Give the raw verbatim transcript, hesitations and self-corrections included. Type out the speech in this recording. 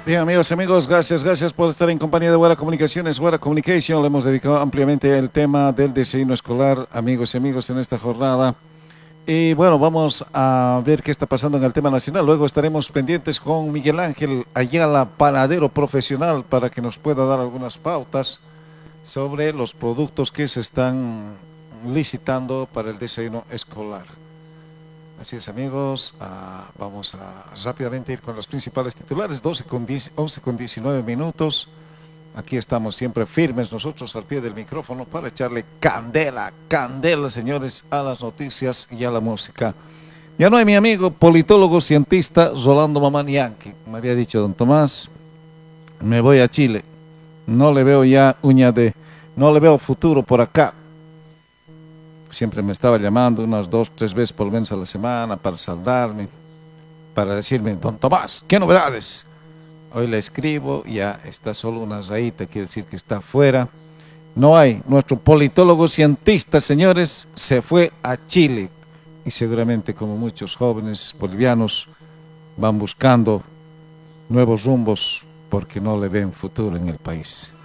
Bien, amigos, amigos, gracias, gracias por estar en compañía de Guara Comunicaciones, Guara Communication. Le hemos dedicado ampliamente el tema del desayuno escolar, amigos y amigos, en esta jornada. Y bueno, vamos a ver qué está pasando en el tema nacional. Luego estaremos pendientes con Miguel Ángel Ayala, panadero profesional, para que nos pueda dar algunas pautas sobre los productos que se están licitando para el desayuno escolar. Así es, amigos, uh, vamos a rápidamente ir con los principales titulares, doce con diez, once con diecinueve minutos. Aquí estamos siempre firmes nosotros al pie del micrófono para echarle candela, candela, señores, a las noticias y a la música. Ya no hay mi amigo politólogo cientista Rolando Mamanianqui. Me había dicho don Tomás, me voy a Chile, no le veo ya uña de, no le veo futuro por acá. Siempre me estaba llamando unas dos, tres veces por lo menos a la semana para saludarme, para decirme, don Tomás, ¿qué novedades? Hoy le escribo, ya está solo una rayita, quiere decir que está afuera. No hay, nuestro politólogo cientista, señores, se fue a Chile y seguramente como muchos jóvenes bolivianos van buscando nuevos rumbos porque no le ven futuro en el país.